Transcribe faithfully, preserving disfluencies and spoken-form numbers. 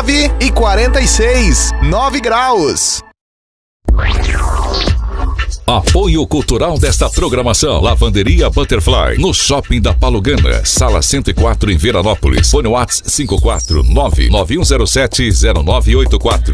nove e quarenta e seis, nove graus. Apoio cultural desta programação: Lavanderia Butterfly, no Shopping da Palugana, sala cento e quatro em Veranópolis. Fone WhatsApp cinco quatro nove nove um zero sete zero nove oito quatro.